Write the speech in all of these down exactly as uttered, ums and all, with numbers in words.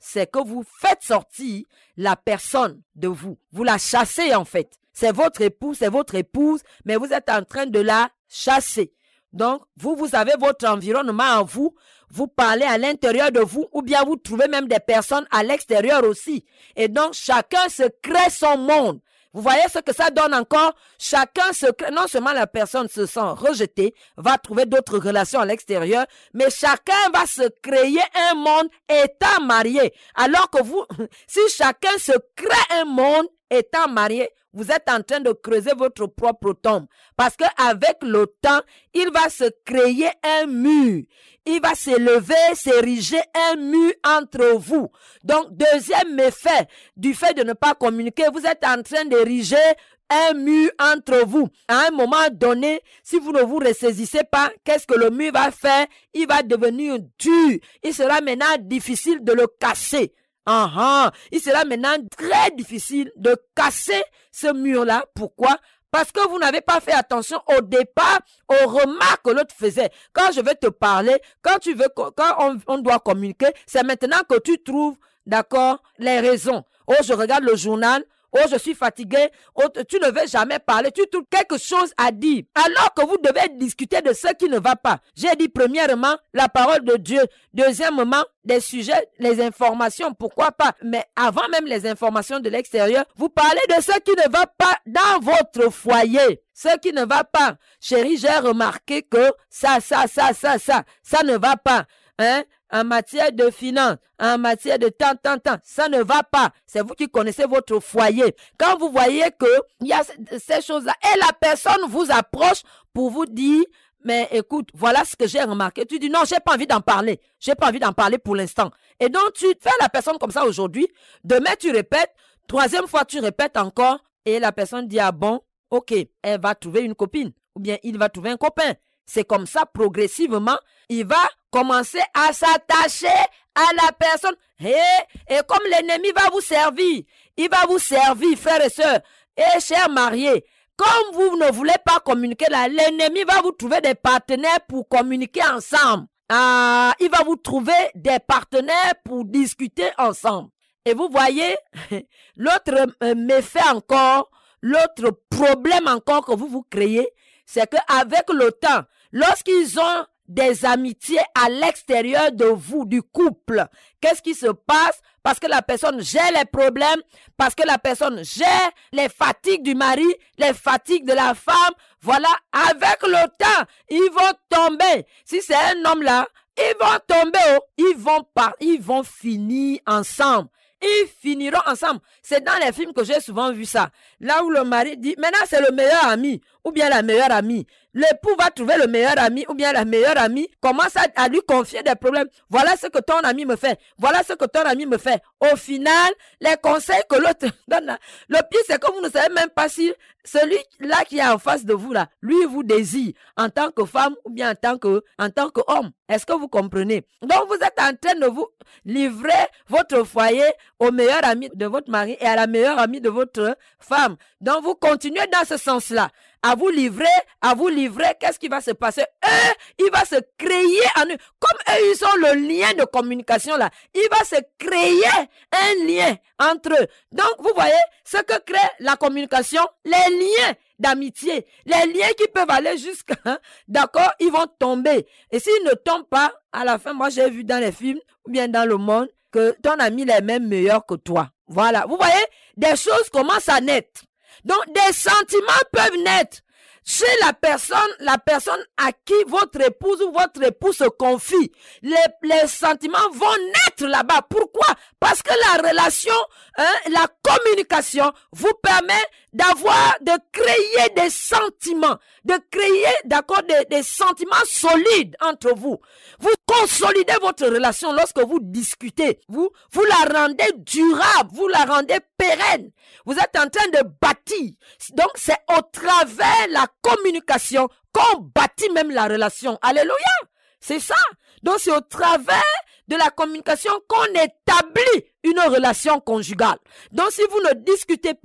c'est que vous faites sortir la personne de vous. Vous la chassez en fait. C'est votre époux, c'est votre épouse, mais vous êtes en train de la chasser. Donc, vous, vous avez votre environnement en vous, vous parlez à l'intérieur de vous, ou bien vous trouvez même des personnes à l'extérieur aussi. Et donc, chacun se crée son monde. Vous voyez ce que ça donne encore? Chacun se crée, non seulement la personne se sent rejetée, va trouver d'autres relations à l'extérieur, mais chacun va se créer un monde étant marié. Alors que vous, si chacun se crée un monde étant marié, vous êtes en train de creuser votre propre tombe. Parce qu'avec le temps, il va se créer un mur. Il va s'élever, s'ériger un mur entre vous. Donc, deuxième méfait du fait de ne pas communiquer, vous êtes en train d'ériger un mur entre vous. À un moment donné, si vous ne vous ressaisissez pas, qu'est-ce que le mur va faire? Il va devenir dur. Il sera maintenant difficile de le casser. Ah ah, il sera maintenant très difficile de casser ce mur-là. Pourquoi? Parce que vous n'avez pas fait attention au départ aux remarques que l'autre faisait. Quand je vais te parler, quand tu veux, quand on, on doit communiquer, c'est maintenant que tu trouves, d'accord, les raisons. Oh, je regarde le journal. Oh, je suis fatigué. Oh, tu ne veux jamais parler. Tu trouves quelque chose à dire. Alors que vous devez discuter de ce qui ne va pas. J'ai dit premièrement, la parole de Dieu. Deuxièmement, des sujets, les informations. Pourquoi pas? Mais avant même les informations de l'extérieur, vous parlez de ce qui ne va pas dans votre foyer. Ce qui ne va pas. Chérie, j'ai remarqué que ça, ça, ça, ça, ça, ça ne va pas. Hein? En matière de finances, en matière de tant, tant, tant, ça ne va pas. C'est vous qui connaissez votre foyer. Quand vous voyez qu'il y a ces choses-là, et la personne vous approche pour vous dire, mais écoute, voilà ce que j'ai remarqué. Tu dis, non, j'ai pas envie d'en parler. J'ai pas envie d'en parler pour l'instant. Et donc, tu fais la personne comme ça aujourd'hui. Demain, tu répètes. Troisième fois, tu répètes encore. Et la personne dit, ah bon, ok, elle va trouver une copine. Ou bien, il va trouver un copain. C'est comme ça, progressivement, il va commencer à s'attacher à la personne. Et, et comme l'ennemi va vous servir, il va vous servir, frères et sœurs. Et chers mariés, comme vous ne voulez pas communiquer là, l'ennemi va vous trouver des partenaires pour communiquer ensemble. Ah, il va vous trouver des partenaires pour discuter ensemble. Et vous voyez, l'autre euh, méfait encore, l'autre problème encore que vous vous créez, c'est qu'avec le temps, lorsqu'ils ont des amitiés à l'extérieur de vous, du couple, qu'est-ce qui se passe? Parce que la personne gère les problèmes, parce que la personne gère les fatigues du mari, les fatigues de la femme. Voilà, avec le temps, ils vont tomber. Si c'est un homme là, ils vont tomber, oh, ils vont par, ils vont finir ensemble. Ils finiront ensemble. C'est dans les films que j'ai souvent vu ça. Là où le mari dit, maintenant c'est le meilleur ami ou bien la meilleure amie. L'époux va trouver le meilleur ami ou bien la meilleure amie, commence à, à lui confier des problèmes. Voilà ce que ton ami me fait. Voilà ce que ton ami me fait. Au final, les conseils que l'autre donne, le pire c'est que vous ne savez même pas si celui-là qui est en face de vous là, lui vous désire en tant que femme ou bien en tant que, en tant qu'homme. Est-ce que vous comprenez? Donc vous êtes en train de vous livrer votre foyer au meilleur ami de votre mari et à la meilleure amie de votre femme. Donc vous continuez dans ce sens-là. À vous livrer, à vous livrer, qu'est-ce qui va se passer? Eux, il va se créer en eux. Comme eux, ils ont le lien de communication là, il va se créer un lien entre eux. Donc, vous voyez, ce que crée la communication, les liens d'amitié, les liens qui peuvent aller jusqu'à, hein, d'accord, ils vont tomber. Et s'ils ne tombent pas, à la fin, moi j'ai vu dans les films ou bien dans le monde que ton ami est même meilleur que toi. Voilà, vous voyez, des choses commencent à naître. Donc, des sentiments peuvent naître chez la personne, la personne à qui votre épouse ou votre époux se confie. Les, les sentiments vont naître là-bas. Pourquoi? Parce que la relation, hein, la communication vous permet d'avoir, de créer des sentiments, de créer, d'accord, des, des sentiments solides entre vous. Vous consolidez votre relation lorsque vous discutez. Vous, vous la rendez durable, vous la rendez pérenne. Vous êtes en train de bâtir. Donc, c'est au travers la communication qu'on bâtit même la relation. Alléluia! C'est ça. Donc, c'est au travers de la communication qu'on établit une relation conjugale. Donc, si vous ne discutez pas,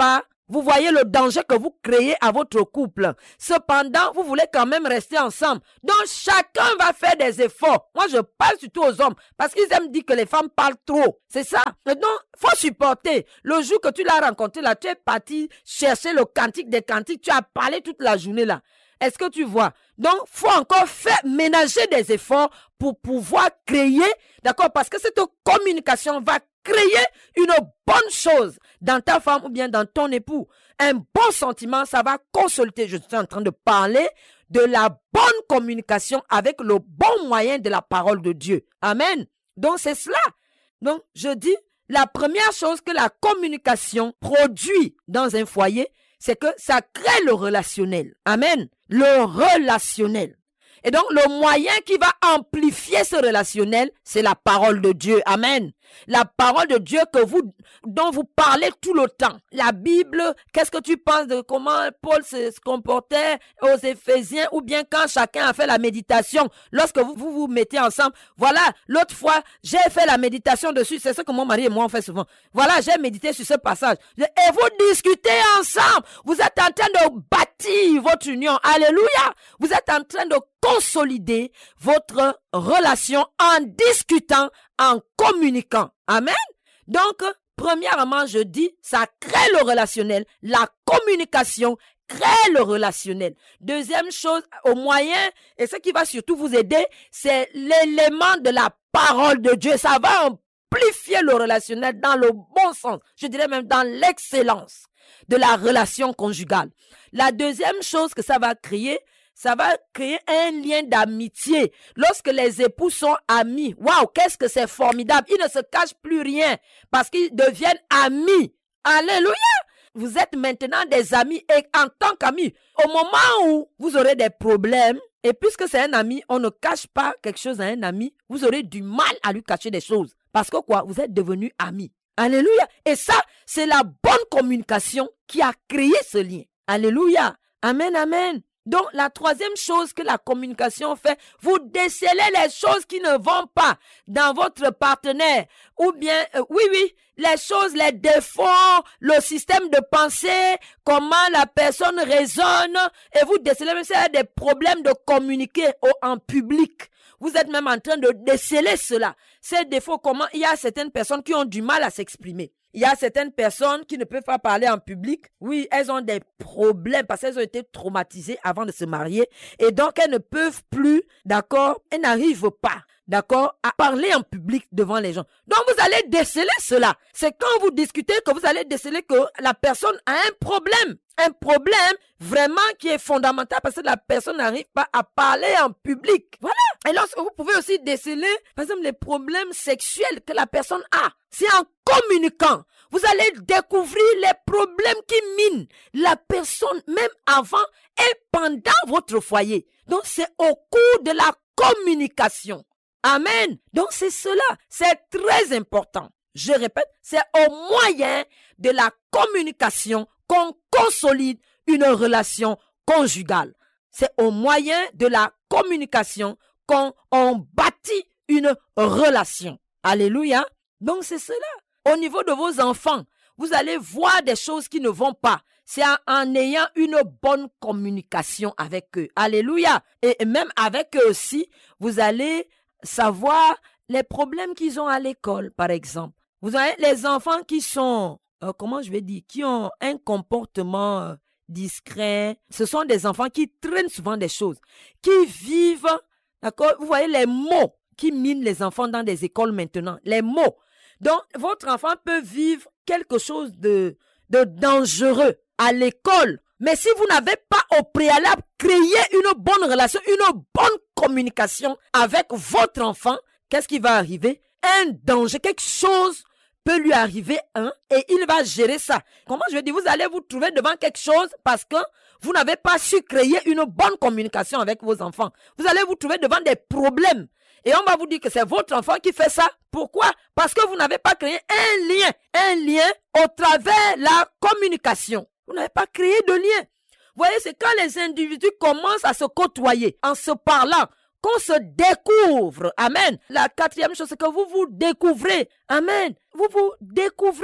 Vous voyez le danger que vous créez à votre couple. Cependant, vous voulez quand même rester ensemble. Donc, chacun va faire des efforts. Moi, je parle surtout aux hommes parce qu'ils aiment dire que les femmes parlent trop. C'est ça. Donc, faut supporter. Le jour que tu l'as rencontré là, tu es parti chercher le cantique des cantiques. Tu as parlé toute la journée là. Est-ce que tu vois? Donc, faut encore faire ménager des efforts pour pouvoir créer, d'accord? Parce que cette communication va créer une bonne chose dans ta femme ou bien dans ton époux. Un bon sentiment, ça va consolider. Je suis en train de parler de la bonne communication avec le bon moyen de la parole de Dieu. Amen. Donc, c'est cela. Donc, je dis, la première chose que la communication produit dans un foyer, c'est que ça crée le relationnel. Amen. Le relationnel. Et donc, le moyen qui va amplifier ce relationnel, c'est la parole de Dieu. Amen. La parole de Dieu que vous, dont vous parlez tout le temps. La Bible, qu'est-ce que tu penses de comment Paul se, se comportait aux Éphésiens ou bien quand chacun a fait la méditation, lorsque vous vous, vous mettez ensemble. Voilà, l'autre fois, j'ai fait la méditation dessus. C'est ce que mon mari et moi on fait souvent. Voilà, j'ai médité sur ce passage. Et vous discutez ensemble. Vous êtes en train de bâtir votre union. Alléluia. Vous êtes en train de consolider votre relation en discutant, en communiquant. Amen. Donc, premièrement, je dis, ça crée le relationnel. La communication crée le relationnel. Deuxième chose, au moyen, et ce qui va surtout vous aider, c'est l'élément de la parole de Dieu. Ça va amplifier le relationnel dans le bon sens. Je dirais même dans l'excellence de la relation conjugale. La deuxième chose que ça va créer, ça va créer un lien d'amitié. Lorsque les époux sont amis, waouh, qu'est-ce que c'est formidable. Ils ne se cachent plus rien parce qu'ils deviennent amis. Alléluia. Vous êtes maintenant des amis et en tant qu'amis, au moment où vous aurez des problèmes, et puisque c'est un ami, on ne cache pas quelque chose à un ami, vous aurez du mal à lui cacher des choses. Parce que quoi? Vous êtes devenus amis. Alléluia. Et ça, c'est la bonne communication qui a créé ce lien. Alléluia. Amen, amen. Donc, la troisième chose que la communication fait, vous décelez les choses qui ne vont pas dans votre partenaire. Ou bien, euh, oui, oui, les choses, les défauts, le système de pensée, comment la personne raisonne. Et vous décelez même s'il y a des problèmes de communiquer au, en public. Vous êtes même en train de déceler cela. Ces défauts, comment il y a certaines personnes qui ont du mal à s'exprimer. Il y a certaines personnes qui ne peuvent pas parler en public. Oui, elles ont des problèmes parce qu'elles ont été traumatisées avant de se marier. Et donc, elles ne peuvent plus, d'accord, elles n'arrivent pas, d'accord, à parler en public devant les gens. Donc, vous allez déceler cela. C'est quand vous discutez que vous allez déceler que la personne a un problème. Un problème vraiment qui est fondamental parce que la personne n'arrive pas à parler en public. Voilà. Et lorsque vous pouvez aussi déceler, par exemple, les problèmes sexuels que la personne a. C'est en communiquant. Vous allez découvrir les problèmes qui minent la personne même avant et pendant votre foyer. Donc, c'est au cours de la communication. Amen. Donc, c'est cela. C'est très important. Je répète, c'est au moyen de la communication qu'on consolide une relation conjugale. C'est au moyen de la communication qu'on on bâtit une relation. Alléluia. Donc c'est cela. Au niveau de vos enfants, vous allez voir des choses qui ne vont pas. C'est en, en ayant une bonne communication avec eux. Alléluia. Et même avec eux aussi, vous allez savoir les problèmes qu'ils ont à l'école, par exemple. Vous avez les enfants qui sont... Euh, comment je vais dire, qui ont un comportement euh, discret. Ce sont des enfants qui traînent souvent des choses, qui vivent, d'accord, vous voyez les mots qui minent les enfants dans des écoles maintenant, les mots. Donc, votre enfant peut vivre quelque chose de, de dangereux à l'école. Mais si vous n'avez pas au préalable créé une bonne relation, une bonne communication avec votre enfant, qu'est-ce qui va arriver? Un danger, quelque chose peut lui arriver un et il va gérer ça. Comment je vais dire, vous allez vous trouver devant quelque chose parce que vous n'avez pas su créer une bonne communication avec vos enfants. Vous allez vous trouver devant des problèmes et on va vous dire que c'est votre enfant qui fait ça. Pourquoi? Parce que vous n'avez pas créé un lien, un lien au travers la communication. Vous n'avez pas créé de lien. Vous voyez, c'est quand les individus commencent à se côtoyer en se parlant, qu'on se découvre. Amen. La quatrième chose, c'est que vous vous découvrez. Amen. Vous vous découvrez.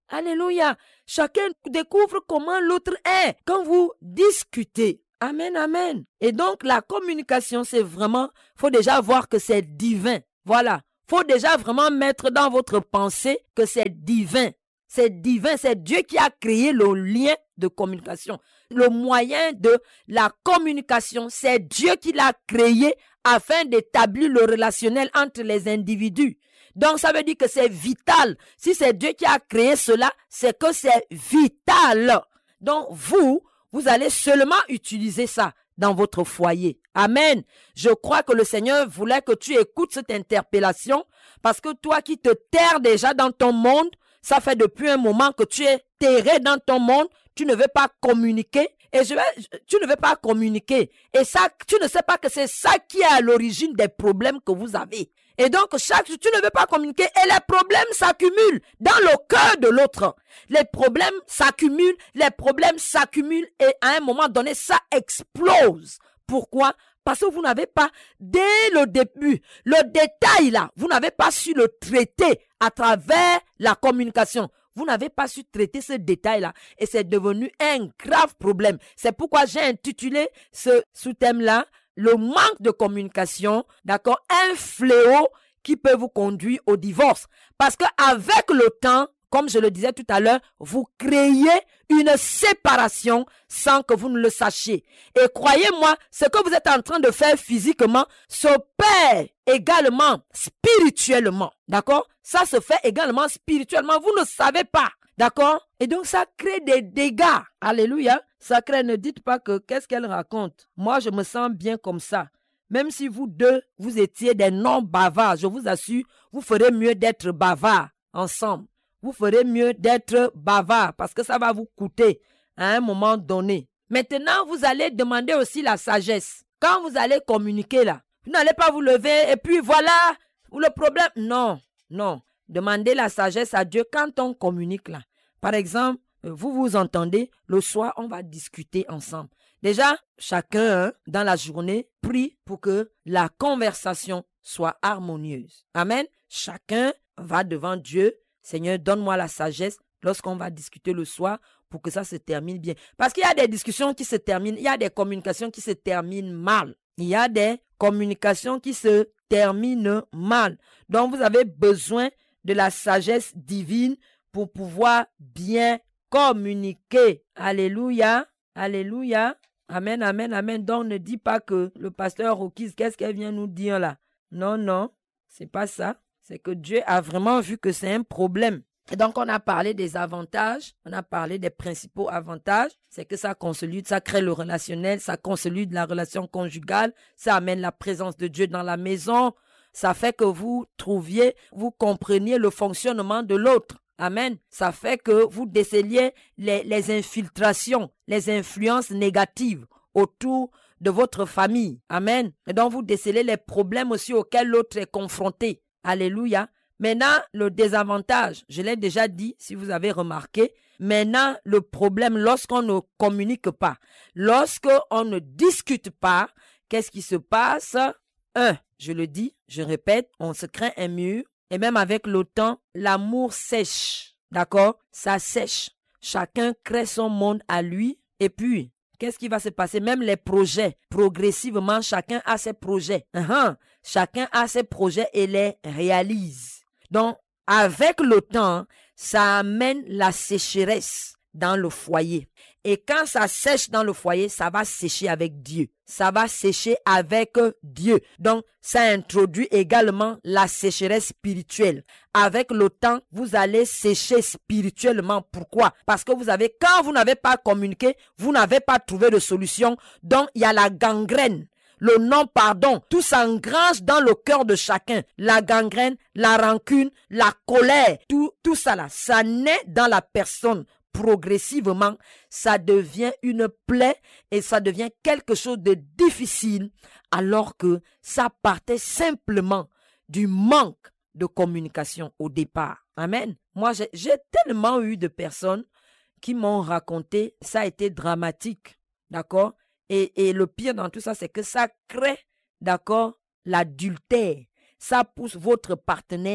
Alléluia. Chacun découvre comment l'autre est quand vous discutez. Amen, amen. Et donc, la communication, c'est vraiment, faut déjà voir que c'est divin. Voilà. Faut déjà vraiment mettre dans votre pensée que c'est divin. C'est divin, c'est Dieu qui a créé le lien de communication. Le moyen de la communication, c'est Dieu qui l'a créé afin d'établir le relationnel entre les individus. Donc, ça veut dire que c'est vital. Si c'est Dieu qui a créé cela, c'est que c'est vital. Donc, vous, vous allez seulement utiliser ça dans votre foyer. Amen. Je crois que le Seigneur voulait que tu écoutes cette interpellation parce que toi qui te terres déjà dans ton monde, ça fait depuis un moment que tu es terré dans ton monde, tu ne veux pas communiquer et je vais, tu ne veux pas communiquer. Et ça, tu ne sais pas que c'est ça qui est à l'origine des problèmes que vous avez. Et donc, chaque jour, tu ne veux pas communiquer et les problèmes s'accumulent dans le cœur de l'autre. Les problèmes s'accumulent, les problèmes s'accumulent et à un moment donné, ça explose. Pourquoi? Parce que vous n'avez pas, dès le début, le détail là, vous n'avez pas su le traiter à travers la communication. Vous n'avez pas su traiter ce détail-là et c'est devenu un grave problème. C'est pourquoi j'ai intitulé ce sous-thème-là, le manque de communication, d'accord, un fléau qui peut vous conduire au divorce. Parce qu'avec le temps, comme je le disais tout à l'heure, vous créez une séparation sans que vous ne le sachiez. Et croyez-moi, ce que vous êtes en train de faire physiquement se perd également spirituellement. D'accord? Ça se fait également spirituellement. Vous ne savez pas. D'accord? Et donc, ça crée des dégâts. Alléluia. Ça crée, ne dites pas que qu'est-ce qu'elle raconte. Moi, je me sens bien comme ça. Même si vous deux, vous étiez des non-bavards, je vous assure, vous ferez mieux d'être bavards ensemble. Vous ferez mieux d'être bavard parce que ça va vous coûter à un moment donné. Maintenant, vous allez demander aussi la sagesse. Quand vous allez communiquer là, vous n'allez pas vous lever et puis voilà le problème. Non, non. Demandez la sagesse à Dieu quand on communique là. Par exemple, vous vous entendez, le soir, on va discuter ensemble. Déjà, chacun hein, dans la journée prie pour que la conversation soit harmonieuse. Amen. Chacun va devant Dieu. Seigneur, donne-moi la sagesse lorsqu'on va discuter le soir pour que ça se termine bien. Parce qu'il y a des discussions qui se terminent, il y a des communications qui se terminent mal. Il y a des communications qui se terminent mal. Donc, vous avez besoin de la sagesse divine pour pouvoir bien communiquer. Alléluia, alléluia. Amen, amen, amen. Donc, ne dis pas que le pasteur Rokis, qu'est-ce qu'elle vient nous dire là? Non, non, c'est pas ça. C'est que Dieu a vraiment vu que c'est un problème. Et donc, on a parlé des avantages, on a parlé des principaux avantages. C'est que ça consolide, ça crée le relationnel, ça consolide la relation conjugale, ça amène la présence de Dieu dans la maison, ça fait que vous trouviez, vous compreniez le fonctionnement de l'autre. Amen. Ça fait que vous déceliez les, les infiltrations, les influences négatives autour de votre famille. Amen. Et donc, vous décelez les problèmes aussi auxquels l'autre est confronté. Alléluia. Maintenant, le désavantage, je l'ai déjà dit, si vous avez remarqué. Maintenant, le problème, lorsqu'on ne communique pas, lorsqu'on ne discute pas, qu'est-ce qui se passe? Un, je le dis, je répète, on se crée un mur. Et même avec le temps, l'amour sèche. D'accord? Ça sèche. Chacun crée son monde à lui. Et puis, qu'est-ce qui va se passer? Même les projets, progressivement, chacun a ses projets. Uh-huh. Chacun a ses projets et les réalise. Donc, avec le temps, ça amène la sécheresse dans le foyer. Et quand ça sèche dans le foyer, ça va sécher avec Dieu. Ça va sécher avec Dieu. Donc, ça introduit également la sécheresse spirituelle. Avec le temps, vous allez sécher spirituellement. Pourquoi? Parce que vous avez, quand vous n'avez pas communiqué, vous n'avez pas trouvé de solution. Donc, il y a la gangrène. Le non-pardon, tout s'engrange dans le cœur de chacun. La gangrène, la rancune, la colère, tout, tout ça là, ça naît dans la personne. Progressivement, ça devient une plaie et ça devient quelque chose de difficile alors que ça partait simplement du manque de communication au départ. Amen. Moi, j'ai, j'ai tellement eu de personnes qui m'ont raconté, ça a été dramatique, d'accord? Et, et le pire dans tout ça, c'est que ça crée, d'accord, l'adultère. Ça pousse votre partenaire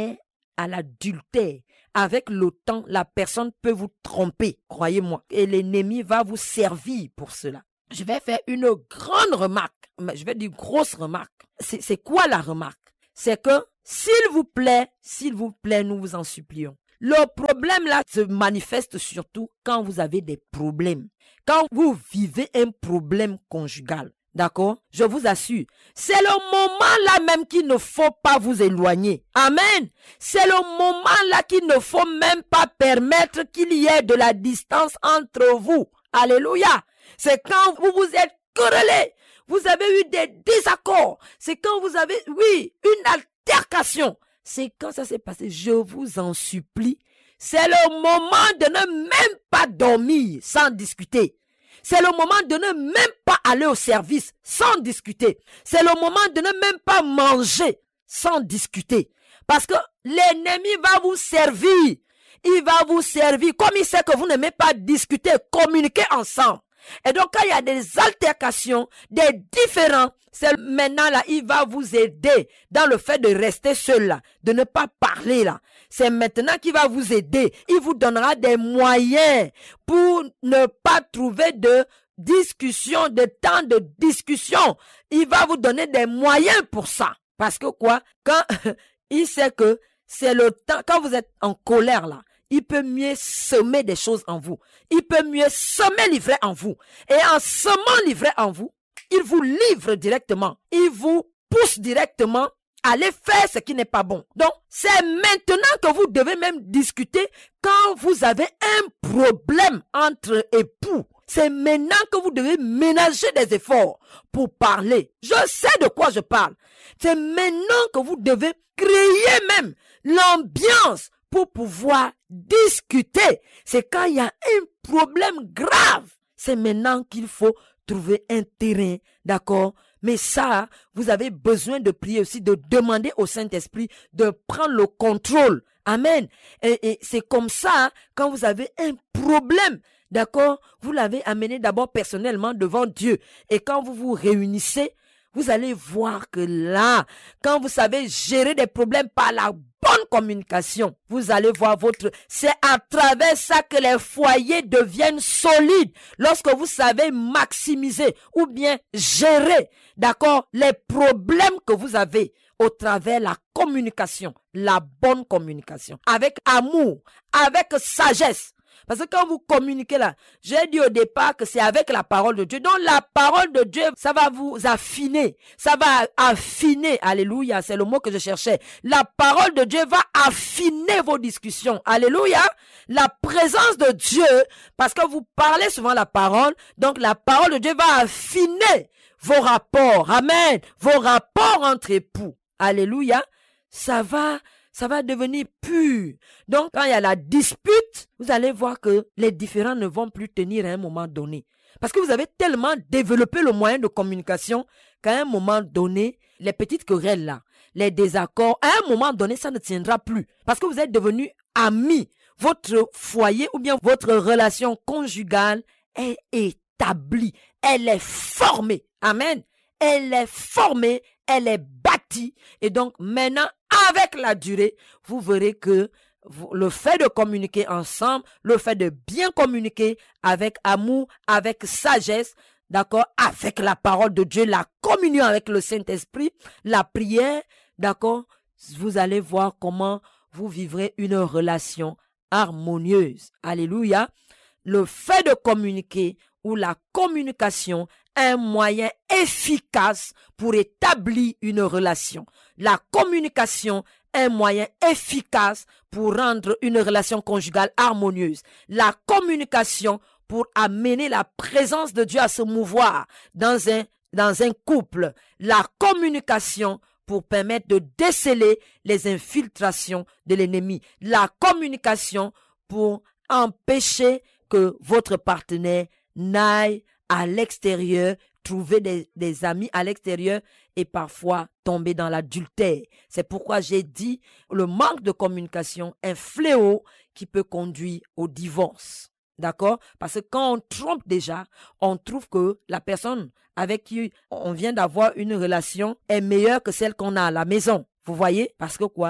à l'adultère. Avec le temps, la personne peut vous tromper, croyez-moi. Et l'ennemi va vous servir pour cela. Je vais faire une grande remarque, je vais dire grosse remarque. C'est, c'est quoi la remarque? C'est que, s'il vous plaît, s'il vous plaît, nous vous en supplions. Le problème là se manifeste surtout quand vous avez des problèmes. Quand vous vivez un problème conjugal. D'accord? Je vous assure. C'est le moment là même qu'il ne faut pas vous éloigner. Amen. C'est le moment là qu'il ne faut même pas permettre qu'il y ait de la distance entre vous. Alléluia. C'est quand vous vous êtes querellés. Vous avez eu des désaccords. C'est quand vous avez, oui, une altercation. C'est quand ça s'est passé. Je vous en supplie. C'est le moment de ne même pas dormir sans discuter. C'est le moment de ne même pas aller au service sans discuter. C'est le moment de ne même pas manger sans discuter. Parce que l'ennemi va vous servir. Il va vous servir. Comme il sait que vous n'aimez pas discuter, communiquer ensemble. Et donc, quand il y a des altercations, des différends, c'est maintenant là, il va vous aider dans le fait de rester seul là, de ne pas parler là. C'est maintenant qu'il va vous aider. Il vous donnera des moyens pour ne pas trouver de discussion, de temps de discussion. Il va vous donner des moyens pour ça. Parce que quoi? Quand il sait que c'est le temps, quand vous êtes en colère là, il peut mieux semer des choses en vous. Il peut mieux semer l'ivraie en vous. Et en semant l'ivraie en vous, il vous livre directement. Il vous pousse directement à aller faire ce qui n'est pas bon. Donc, c'est maintenant que vous devez même discuter quand vous avez un problème entre époux. C'est maintenant que vous devez ménager des efforts pour parler. Je sais de quoi je parle. C'est maintenant que vous devez créer même l'ambiance pour pouvoir discuter. C'est quand il y a un problème grave. C'est maintenant qu'il faut trouver un terrain, d'accord? Mais ça, vous avez besoin de prier aussi, de demander au Saint-Esprit de prendre le contrôle. Amen. Et, et c'est comme ça, quand vous avez un problème, d'accord? Vous l'avez amené d'abord personnellement devant Dieu. Et quand vous vous réunissez, vous allez voir que là, quand vous savez gérer des problèmes par la bonne communication, vous allez voir votre... C'est à travers ça que les foyers deviennent solides. Lorsque vous savez maximiser ou bien gérer, d'accord, les problèmes que vous avez au travers la communication, la bonne communication, avec amour, avec sagesse. Parce que quand vous communiquez là, j'ai dit au départ que c'est avec la parole de Dieu. Donc la parole de Dieu, ça va vous affiner. Ça va affiner. Alléluia, c'est le mot que je cherchais. La parole de Dieu va affiner vos discussions. Alléluia. La présence de Dieu, parce que vous parlez souvent la parole, donc la parole de Dieu va affiner vos rapports. Amen. Vos rapports entre époux. Alléluia. Ça va... ça va devenir pur. Donc, quand il y a la dispute, vous allez voir que les différends ne vont plus tenir à un moment donné. Parce que vous avez tellement développé le moyen de communication qu'à un moment donné, les petites querelles là, les désaccords, à un moment donné, ça ne tiendra plus. Parce que vous êtes devenus amis. Votre foyer ou bien votre relation conjugale est établie. Elle est formée. Amen. Elle est formée, elle est bâtie. Et donc, maintenant, avec la durée, vous verrez que vous, le fait de communiquer ensemble, le fait de bien communiquer avec amour, avec sagesse, d'accord, avec la parole de Dieu, la communion avec le Saint-Esprit, la prière, d'accord, vous allez voir comment vous vivrez une relation harmonieuse. Alléluia. Le fait de communiquer ou la communication un moyen efficace pour établir une relation. La communication, un moyen efficace pour rendre une relation conjugale harmonieuse. La communication pour amener la présence de Dieu à se mouvoir dans un, dans un couple. La communication pour permettre de déceler les infiltrations de l'ennemi. La communication pour empêcher que votre partenaire n'aille à l'extérieur, trouver des, des amis à l'extérieur et parfois tomber dans l'adultère. C'est pourquoi j'ai dit le manque de communication est un fléau qui peut conduire au divorce. D'accord? Parce que quand on trompe déjà, on trouve que la personne avec qui on vient d'avoir une relation est meilleure que celle qu'on a à la maison. Vous voyez? Parce que quoi?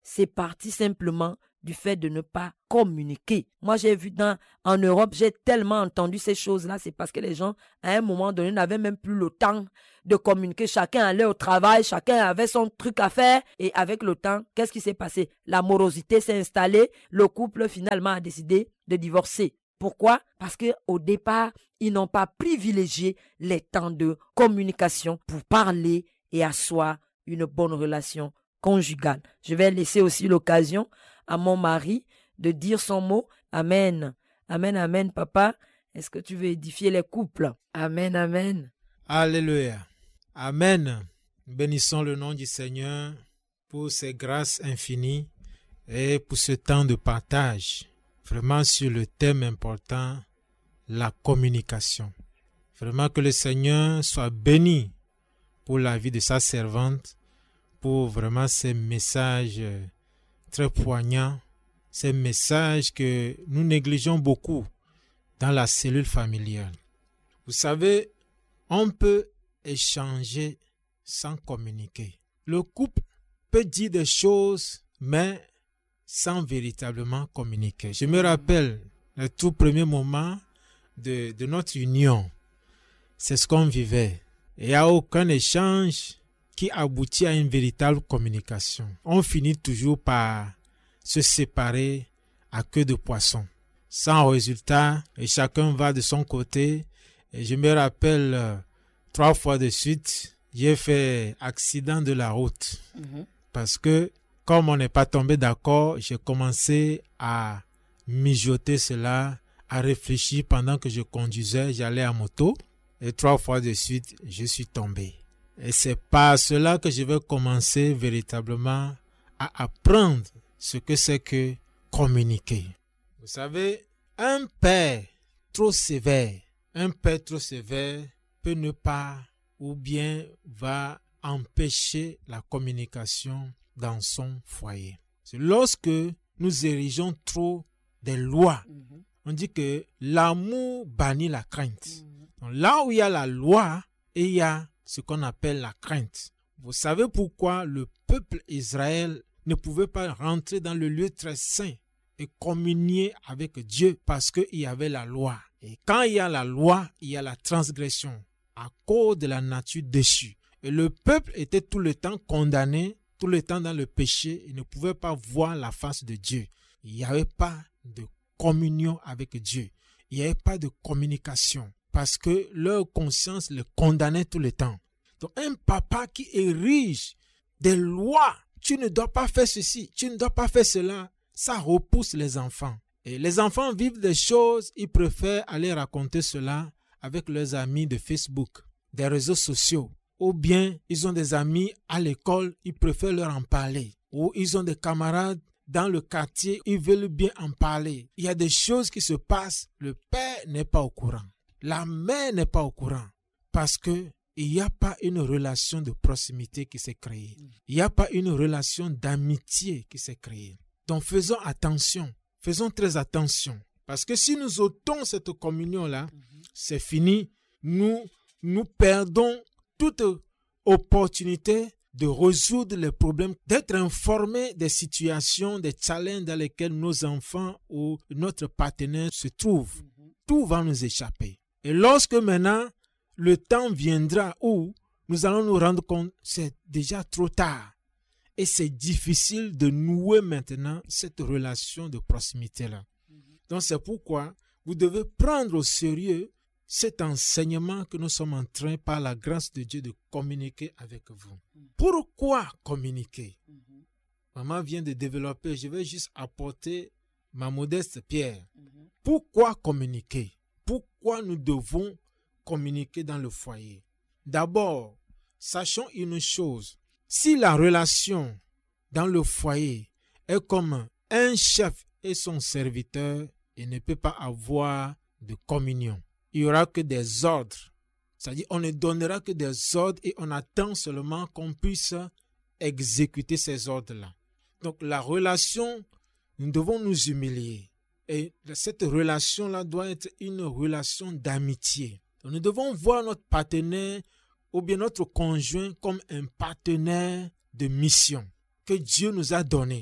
c'est parti simplement du fait de ne pas communiquer. Moi, j'ai vu dans, en Europe, j'ai tellement entendu ces choses-là, c'est parce que les gens, à un moment donné, n'avaient même plus le temps de communiquer. Chacun allait au travail, chacun avait son truc à faire. Et avec le temps, qu'est-ce qui s'est passé? La morosité s'est installée. Le couple, finalement, a décidé de divorcer. Pourquoi? Parce qu'au départ, ils n'ont pas privilégié les temps de communication pour parler et asseoir une bonne relation conjugale. Je vais laisser aussi l'occasion à mon mari de dire son mot. Amen. Amen, amen, papa. Est-ce que tu veux édifier les couples? Amen, amen. Alléluia. Amen. Bénissons le nom du Seigneur pour ses grâces infinies et pour ce temps de partage. Vraiment sur le thème important, la communication. Vraiment que le Seigneur soit béni pour la vie de sa servante, pour vraiment ces messages très poignants, ces messages que nous négligeons beaucoup dans la cellule familiale. Vous savez, on peut échanger sans communiquer. Le couple peut dire des choses, mais sans véritablement communiquer. Je me rappelle le tout premier moment de, de notre union. C'est ce qu'on vivait. Il n'y a aucun échange qui aboutit à une véritable communication. On finit toujours par se séparer à queue de poisson. Sans résultat, et chacun va de son côté. Et je me rappelle euh, trois fois de suite, j'ai fait accident de la route. Mm-hmm. Parce que comme on n'est pas tombé d'accord, j'ai commencé à mijoter cela, à réfléchir pendant que je conduisais, j'allais à moto. Et trois fois de suite, je suis tombé. Et c'est par cela que je vais commencer véritablement à apprendre ce que c'est que communiquer. Vous savez, un père trop sévère, un père trop sévère peut ne pas ou bien va empêcher la communication dans son foyer. C'est lorsque nous érigeons trop des lois. Mm-hmm. On dit que l'amour bannit la crainte. Mm-hmm. Donc là où il y a la loi, et il y a ce qu'on appelle la crainte. Vous savez pourquoi le peuple Israël ne pouvait pas rentrer dans le lieu très saint et communier avec Dieu parce qu'il y avait la loi. Et quand il y a la loi, il y a la transgression à cause de la nature déchue. Et le peuple était tout le temps condamné, tout le temps dans le péché. Il ne pouvait pas voir la face de Dieu. Il n'y avait pas de communion avec Dieu. Il n'y avait pas de communication parce que leur conscience les condamnait tout le temps. Donc un papa qui érige des lois, tu ne dois pas faire ceci, tu ne dois pas faire cela, ça repousse les enfants. Et les enfants vivent des choses, ils préfèrent aller raconter cela avec leurs amis de Facebook, des réseaux sociaux. Ou bien ils ont des amis à l'école, ils préfèrent leur en parler. Ou ils ont des camarades dans le quartier, ils veulent bien en parler. Il y a des choses qui se passent, le père n'est pas au courant. La mère n'est pas au courant. Parce que il n'y a pas une relation de proximité qui s'est créée. Il n'y a pas une relation d'amitié qui s'est créée. Donc faisons attention, faisons très attention. Parce que si nous ôtons cette communion-là, mm-hmm. c'est fini. Nous, nous perdons toute opportunité de résoudre les problèmes, d'être informés des situations, des challenges dans lesquels nos enfants ou notre partenaire se trouvent. Mm-hmm. Tout va nous échapper. Et lorsque maintenant, le temps viendra où nous allons nous rendre compte que c'est déjà trop tard. Et c'est difficile de nouer maintenant cette relation de proximité-là. Mm-hmm. Donc c'est pourquoi vous devez prendre au sérieux cet enseignement que nous sommes en train, par la grâce de Dieu, de communiquer avec vous. Mm-hmm. Pourquoi communiquer? Mm-hmm. Maman vient de développer, je vais juste apporter ma modeste pierre. Mm-hmm. Pourquoi communiquer? Pourquoi nous devons communiquer dans le foyer? D'abord, sachons une chose. Si la relation dans le foyer est comme un chef et son serviteur, il ne peut pas avoir de communion. Il n'y aura que des ordres. C'est-à-dire on ne donnera que des ordres et on attend seulement qu'on puisse exécuter ces ordres-là. Donc la relation, nous devons nous humilier. Et cette relation-là doit être une relation d'amitié. Donc, nous devons voir notre partenaire ou bien notre conjoint comme un partenaire de mission que Dieu nous a donné.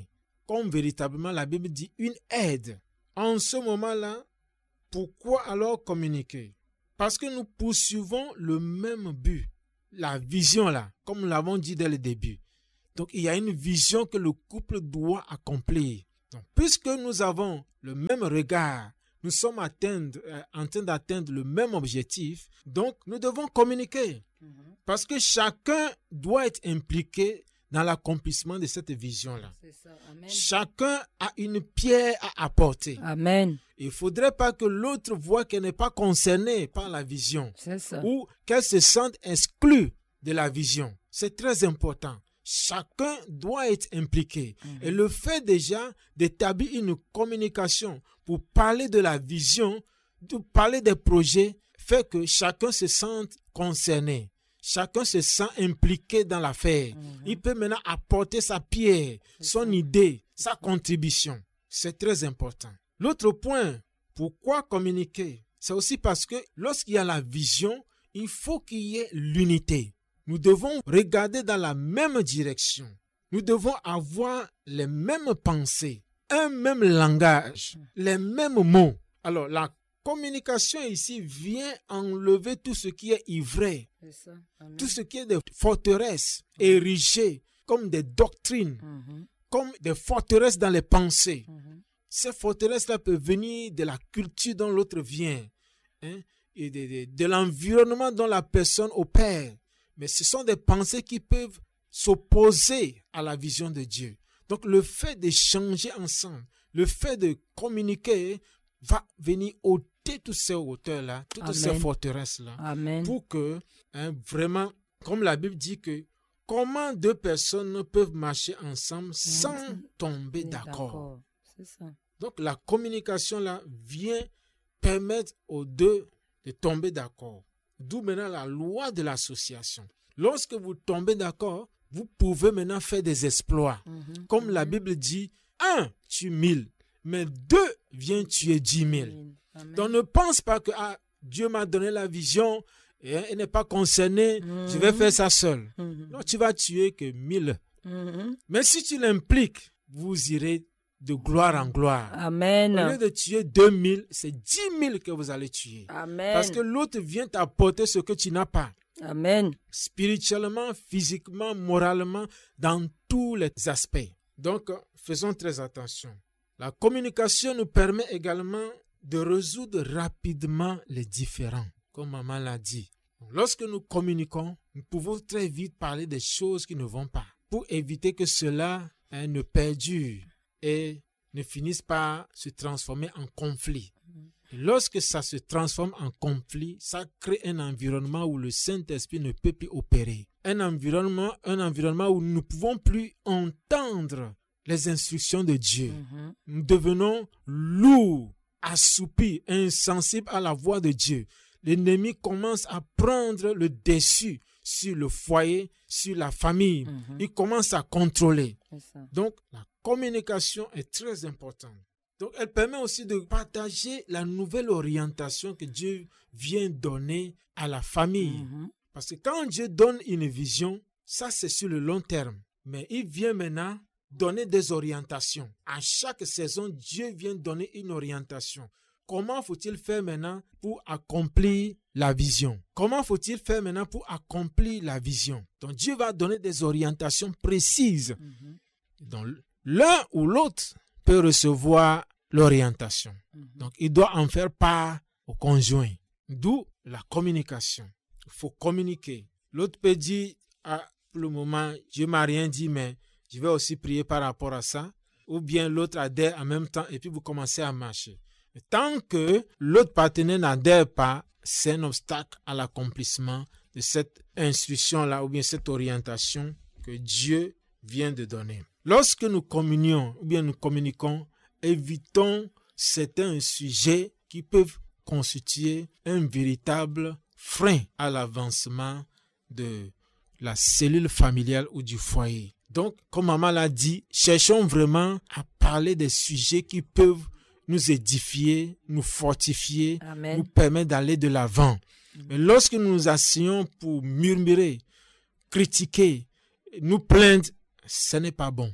comme véritablement la Bible dit, une aide. En ce moment-là, pourquoi alors communiquer? Parce que nous poursuivons le même but, la vision là, comme nous l'avons dit dès le début. Donc il y a une vision que le couple doit accomplir. Donc, puisque nous avons le même regard, nous sommes atteindre, euh, en train d'atteindre le même objectif, donc nous devons communiquer. Mm-hmm. Parce que chacun doit être impliqué dans l'accomplissement de cette vision-là. C'est ça. Amen. Chacun a une pierre à apporter. Amen. Il ne faudrait pas que l'autre voie qu'elle n'est pas concernée par la vision. C'est ça. Ou qu'elle se sente exclue de la vision. C'est très important. Chacun doit être impliqué. Mmh. Et le fait déjà d'établir une communication pour parler de la vision, de parler des projets, fait que chacun se sente concerné. Chacun se sent impliqué dans l'affaire. Mmh. Il peut maintenant apporter sa pierre, c'est son ça. idée, sa contribution. C'est très important. L'autre point, pourquoi communiquer? C'est aussi parce que lorsqu'il y a la vision, il faut qu'il y ait l'unité. Nous devons regarder dans la même direction. Nous devons avoir les mêmes pensées, un même langage, les mêmes mots. Alors, la communication ici vient enlever tout ce qui est ivraie, tout ce qui est des forteresses érigées comme des doctrines, mm-hmm. comme des forteresses dans les pensées. Mm-hmm. Ces forteresses-là peuvent venir de la culture dont l'autre vient, hein, et de, de, de l'environnement dont la personne opère. Mais ce sont des pensées qui peuvent s'opposer à la vision de Dieu. Donc le fait d'échanger ensemble, le fait de communiquer va venir ôter toutes ces hauteurs-là, toutes Amen. Ces forteresses-là. Amen. Pour que, hein, vraiment, comme la Bible dit que, comment deux personnes peuvent marcher ensemble sans mmh. tomber d'accord. d'accord. C'est ça. Donc la communication-là vient permettre aux deux de tomber d'accord. D'où maintenant la loi de l'association. Lorsque vous tombez d'accord, vous pouvez maintenant faire des exploits. Mm-hmm. Comme mm-hmm. la Bible dit, un tue mille, mais deux vient tuer dix mille. Amen. Donc ne pense pas que ah, Dieu m'a donné la vision, et il n'est pas concerné, mm-hmm. je vais faire ça seul. Mm-hmm. Non, tu vas tuer que mille. Mm-hmm. Mais si tu l'impliques, vous irez de gloire en gloire. Amen. Au lieu de tuer deux mille, c'est dix mille que vous allez tuer. Amen. Parce que l'autre vient t'apporter ce que tu n'as pas. Amen. Spirituellement, physiquement, moralement, dans tous les aspects. Donc, faisons très attention. La communication nous permet également de résoudre rapidement les différends, comme maman l'a dit. Lorsque nous communiquons, nous pouvons très vite parler des choses qui ne vont pas, pour éviter que cela hein, ne perdure et ne finissent par se transformer en conflit. Et lorsque ça se transforme en conflit, ça crée un environnement où le Saint-Esprit ne peut plus opérer. Un environnement, un environnement où nous ne pouvons plus entendre les instructions de Dieu. Mm-hmm. Nous devenons lourds, assoupis, insensibles à la voix de Dieu. L'ennemi commence à prendre le dessus sur le foyer, sur la famille. Mm-hmm. Il commence à contrôler. Donc, la communication est très importante. Donc, elle permet aussi de partager la nouvelle orientation que Dieu vient donner à la famille. Mm-hmm. Parce que quand Dieu donne une vision, ça c'est sur le long terme. Mais il vient maintenant donner des orientations. À chaque saison, Dieu vient donner une orientation. Comment faut-il faire maintenant pour accomplir la vision? Comment faut-il faire maintenant pour accomplir la vision? Donc, Dieu va donner des orientations précises. Mm-hmm. Donc, l'un ou l'autre peut recevoir l'orientation. Mm-hmm. Donc, il doit en faire part au conjoint. D'où la communication. Il faut communiquer. L'autre peut dire, ah, pour le moment, Dieu m'a rien dit, mais je vais aussi prier par rapport à ça. Ou bien l'autre adhère en même temps et puis vous commencez à marcher. Mais tant que l'autre partenaire n'adhère pas, c'est un obstacle à l'accomplissement de cette instruction-là ou bien cette orientation que Dieu vient de donner. Lorsque nous communions ou bien nous communiquons, évitons certains sujets qui peuvent constituer un véritable frein à l'avancement de la cellule familiale ou du foyer. Donc, comme maman l'a dit, cherchons vraiment à parler des sujets qui peuvent nous édifier, nous fortifier, Amen. Nous permettre d'aller de l'avant. Amen. Mais lorsque nous nous asseyons pour murmurer, critiquer, nous plaindre, ce n'est pas bon.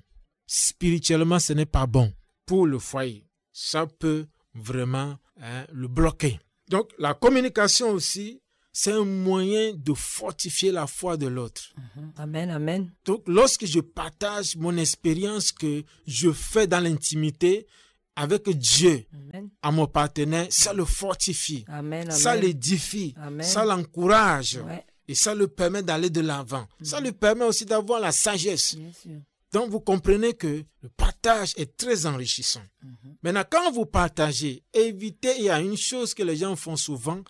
spirituellement, ce n'est pas bon pour le foyer. Ça peut vraiment hein, le bloquer. Donc, la communication aussi, c'est un moyen de fortifier la foi de l'autre. Mm-hmm. Amen, amen. Donc, lorsque je partage mon expérience que je fais dans l'intimité avec Dieu, amen, à mon partenaire, ça le fortifie, amen, amen, ça l'édifie, amen, ça l'encourage, ouais, et ça le permet d'aller de l'avant. Mm-hmm. Ça lui permet aussi d'avoir la sagesse. Bien sûr. Donc, vous comprenez que le partage est très enrichissant. Mm-hmm. Maintenant, quand vous partagez, évitez, il y a une chose que les gens font souvent,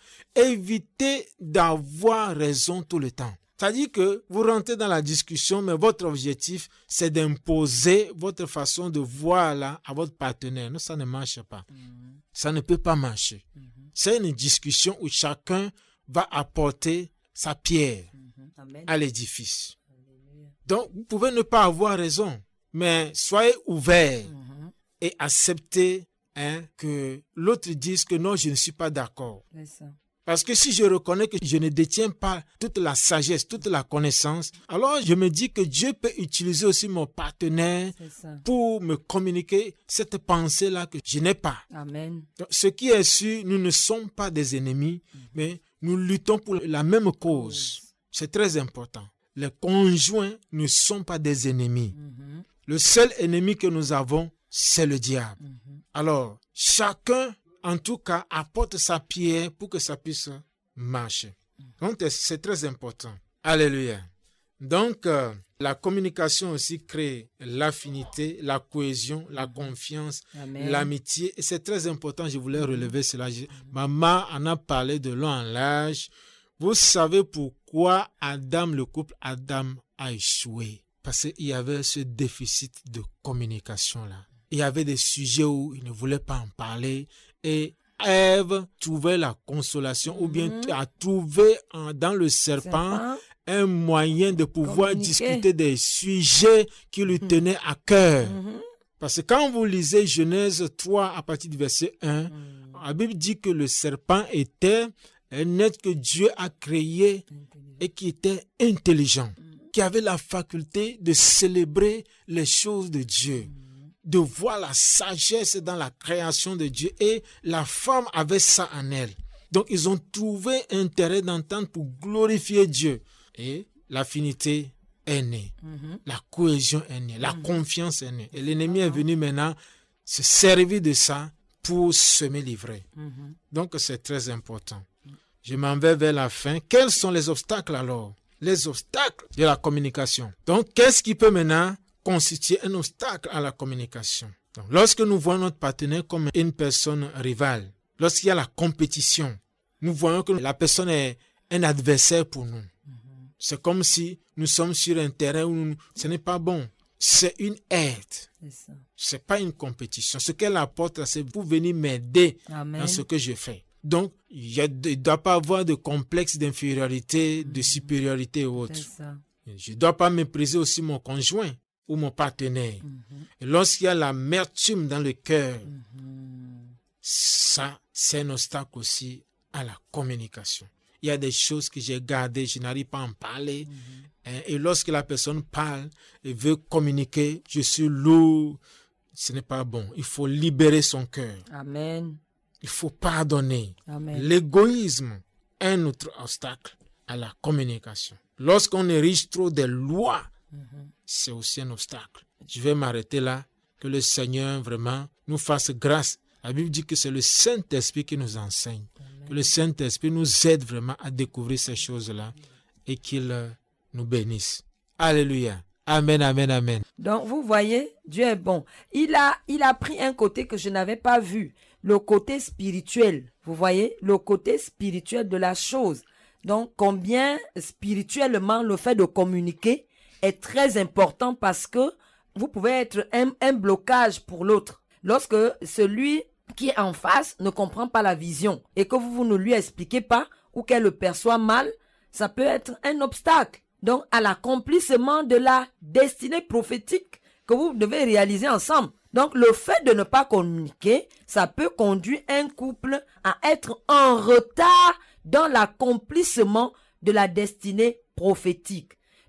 évitez d'avoir raison tout le temps. C'est-à-dire que vous rentrez dans la discussion, mais votre objectif, c'est d'imposer votre façon de voir là à votre partenaire. Non, ça ne marche pas. Mm-hmm. Ça ne peut pas marcher. Mm-hmm. C'est une discussion où chacun va apporter sa pierre mm-hmm. à l'édifice. Donc, vous pouvez ne pas avoir raison, mais soyez ouverts mm-hmm. et acceptez hein, que l'autre dise que non, je ne suis pas d'accord. C'est ça. Parce que si je reconnais que je ne détiens pas toute la sagesse, toute la connaissance, alors je me dis que Dieu peut utiliser aussi mon partenaire pour me communiquer cette pensée-là que je n'ai pas. Amen. Donc, ce qui est sûr, nous ne sommes pas des ennemis, mm-hmm. mais nous luttons pour la même cause. Yes. C'est très important. Les conjoints ne sont pas des ennemis. Mm-hmm. Le seul ennemi que nous avons, c'est le diable. Mm-hmm. Alors, chacun, en tout cas, apporte sa pierre pour que ça puisse marcher. Mm-hmm. Donc, c'est très important. Alléluia. Donc, euh, la communication aussi crée l'affinité, la cohésion, la confiance, Amen. L'amitié. Et c'est très important, je voulais relever cela. Mm-hmm. Maman en a parlé de long en large. Vous savez pourquoi Adam, le couple Adam, a échoué? Parce qu'il y avait ce déficit de communication-là. Il y avait des sujets où il ne voulait pas en parler. Et Ève trouvait la consolation mmh. ou bien a trouvé en, dans le serpent, serpent un moyen de pouvoir discuter des sujets qui lui tenaient à cœur. Mmh. Parce que quand vous lisez Genèse trois à partir du verset un, mmh. la Bible dit que le serpent était un être que Dieu a créé et qui était intelligent, qui avait la faculté de célébrer les choses de Dieu, de voir la sagesse dans la création de Dieu, et la femme avait ça en elle. Donc ils ont trouvé intérêt d'entendre pour glorifier Dieu, et l'affinité est née, mm-hmm. la cohésion est née, la mm-hmm. confiance est née, et l'ennemi mm-hmm. est venu maintenant se servir de ça pour semer l'ivraie. Mm-hmm. Donc c'est très important. Je m'en vais vers la fin. Quels sont les obstacles alors? Les obstacles de la communication. Donc, qu'est-ce qui peut maintenant constituer un obstacle à la communication? Donc, lorsque nous voyons notre partenaire comme une personne rivale, lorsqu'il y a la compétition, nous voyons que la personne est un adversaire pour nous. Mm-hmm. C'est comme si nous sommes sur un terrain où nous, ce n'est pas bon. C'est une aide. C'est ça. C'est pas une compétition. Ce qu'elle apporte, c'est pour venir m'aider Amen. Dans ce que je fais. Donc, il ne doit pas avoir de complexe d'infériorité, de supériorité ou autre. Je ne dois pas mépriser aussi mon conjoint ou mon partenaire. Mm-hmm. Et lorsqu'il y a l'amertume dans le cœur, mm-hmm. ça, c'est un obstacle aussi à la communication. Il y a des choses que j'ai gardées, je n'arrive pas à en parler. Mm-hmm. Et lorsque la personne parle et veut communiquer, je suis lourd, ce n'est pas bon. Il faut libérer son cœur. Amen. Il faut pardonner. Amen. L'égoïsme est un autre obstacle à la communication. Lorsqu'on érige trop des lois, mm-hmm. c'est aussi un obstacle. Je vais m'arrêter là. Que le Seigneur vraiment nous fasse grâce. La Bible dit que c'est le Saint-Esprit qui nous enseigne. Amen. Que le Saint-Esprit nous aide vraiment à découvrir ces choses-là et qu'il euh, nous bénisse. Alléluia. Amen, amen, amen. Donc, vous voyez, Dieu est bon. Il a, il a pris un côté que je n'avais pas vu. Le côté spirituel, vous voyez, le côté spirituel de la chose. Donc, combien spirituellement le fait de communiquer est très important parce que vous pouvez être un, un blocage pour l'autre. Lorsque celui qui est en face ne comprend pas la vision et que vous, vous ne lui expliquez pas ou qu'elle le perçoit mal, ça peut être un obstacle. Donc, à l'accomplissement de la destinée prophétique que vous devez réaliser ensemble. Donc, le fait de ne pas communiquer, ça peut conduire un couple à être en retard dans l'accomplissement de la destinée prophétique.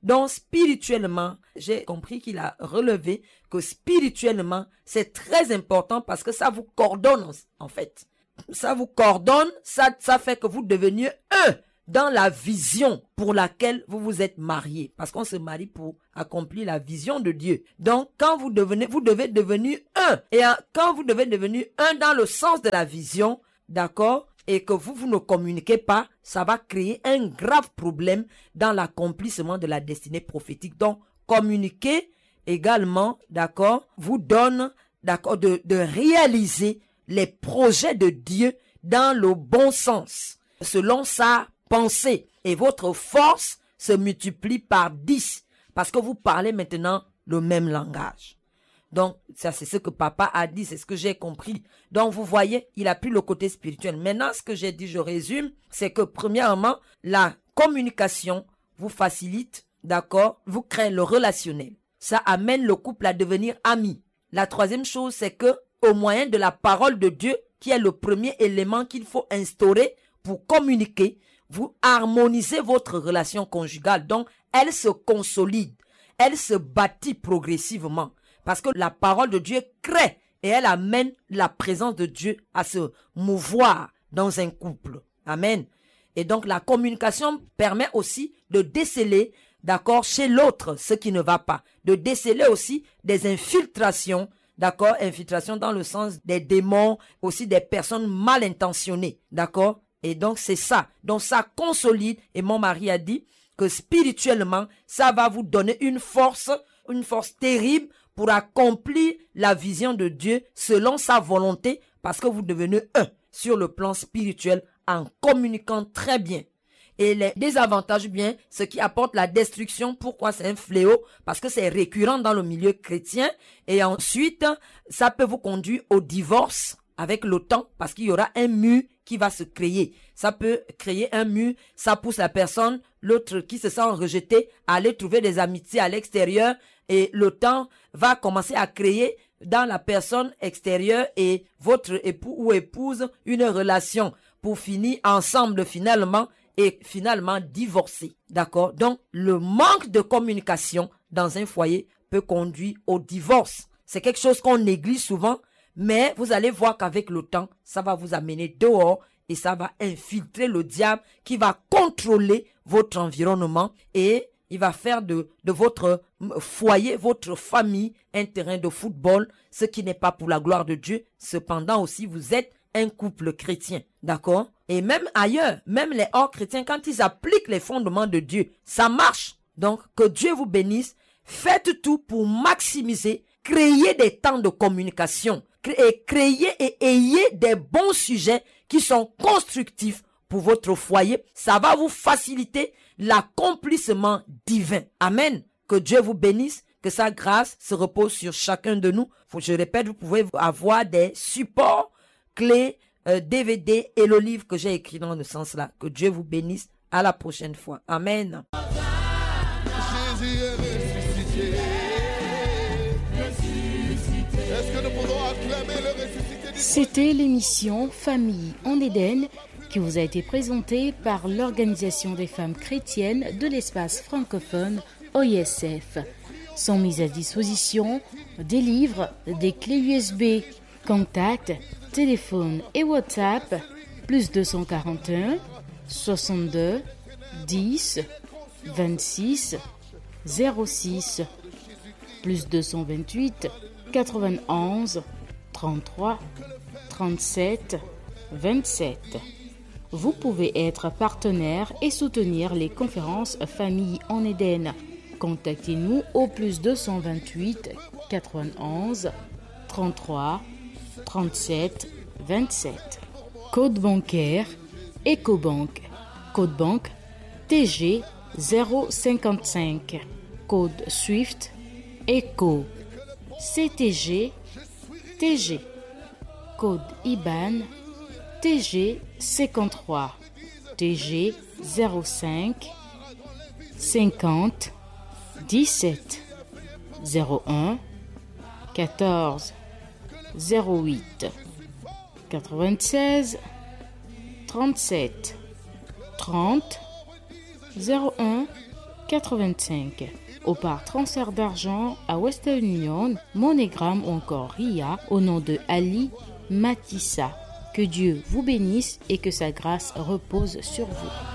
Donc, spirituellement, j'ai compris qu'il a relevé que spirituellement, c'est très important parce que ça vous coordonne, en fait. Ça vous coordonne, ça, ça fait que vous deveniez un dans la vision pour laquelle vous vous êtes mariés. Parce qu'on se marie pour accomplir la vision de Dieu. Donc, quand vous devenez, vous devez devenir un. Et quand vous devez devenir un dans le sens de la vision, d'accord, et que vous, vous ne communiquez pas, ça va créer un grave problème dans l'accomplissement de la destinée prophétique. Donc, communiquer également, d'accord, vous donne, d'accord, de, de réaliser les projets de Dieu dans le bon sens, selon sa pensée. Et votre force se multiplie par dix, parce que vous parlez maintenant le même langage. Donc, ça c'est ce que papa a dit, c'est ce que j'ai compris. Donc, vous voyez, il a pris le côté spirituel. Maintenant, ce que j'ai dit, je résume, c'est que premièrement, la communication vous facilite, d'accord, vous créez le relationnel. Ça amène le couple à devenir amis. La troisième chose, c'est que au moyen de la parole de Dieu, qui est le premier élément qu'il faut instaurer pour communiquer, vous harmonisez votre relation conjugale. Donc, elle se consolide, elle se bâtit progressivement. Parce que la parole de Dieu crée et elle amène la présence de Dieu à se mouvoir dans un couple. Amen. Et donc, la communication permet aussi de déceler, d'accord, chez l'autre ce qui ne va pas. De déceler aussi des infiltrations, d'accord, infiltration dans le sens des démons, aussi des personnes mal intentionnées, d'accord. Et donc, c'est ça. Donc, ça consolide. Et mon mari a dit que spirituellement, ça va vous donner une force, une force terrible pour accomplir la vision de Dieu selon sa volonté, parce que vous devenez un sur le plan spirituel en communiquant très bien. Et les désavantages, bien, ce qui apporte la destruction, pourquoi c'est un fléau? Parce que c'est récurrent dans le milieu chrétien. Et ensuite, ça peut vous conduire au divorce avec le temps, parce qu'il y aura un mur qui va se créer. Ça peut créer un mur, ça pousse la personne, l'autre qui se sent rejeté, à aller trouver des amitiés à l'extérieur, et le temps va commencer à créer dans la personne extérieure et votre époux ou épouse une relation pour finir ensemble finalement et finalement divorcer. D'accord? Donc, le manque de communication dans un foyer peut conduire au divorce. C'est quelque chose qu'on néglige souvent, mais vous allez voir qu'avec le temps, ça va vous amener dehors et ça va infiltrer le diable qui va contrôler votre environnement et il va faire de, de votre foyer, votre famille, un terrain de football, ce qui n'est pas pour la gloire de Dieu. Cependant aussi, vous êtes un couple chrétien, d'accord? Et même ailleurs, même les hors chrétiens, quand ils appliquent les fondements de Dieu, ça marche. Donc, que Dieu vous bénisse. Faites tout pour maximiser, créer des temps de communication, et créer et ayez des bons sujets qui sont constructifs pour votre foyer. Ça va vous faciliter l'accomplissement divin. Amen. Que Dieu vous bénisse, que sa grâce se repose sur chacun de nous. Je répète, vous pouvez avoir des supports, clés, euh, D V D et le livre que j'ai écrit dans ce sens-là. Que Dieu vous bénisse. À la prochaine fois. Amen. Jésus est ressuscité. Est-ce que nous pouvons acclamer le ressuscité du C'était l'émission Famille en Éden qui vous a été présentée par l'Organisation des femmes chrétiennes de l'espace francophone O I S F. Sont mises à disposition des livres, des clés U S B, contacts, téléphone et WhatsApp, plus deux cent quarante et un, soixante-deux, dix, vingt-six, zéro six, plus deux cent vingt-huit, quatre-vingt-onze, trente-trois, trente-sept, vingt-sept. Vous pouvez être partenaire et soutenir les conférences Famille en Éden. Contactez-nous au plus deux cent vingt-huit, quatre-vingt-onze, trente-trois, trente-sept, vingt-sept. Code bancaire Ecobank. Code banque T G zéro cinquante-cinq. Code Swift Eco. C T G T G. Code I B A N T G cinquante-trois. T G zéro cinq cinquante dix-sept zéro un quatorze zéro huit quatre-vingt-seize trente-sept trente zéro un quatre-vingt-cinq. Ou par transfert d'argent à Western Union, MoneyGram ou encore R I A au nom de Ali Matissa. Que Dieu vous bénisse et que sa grâce repose sur vous.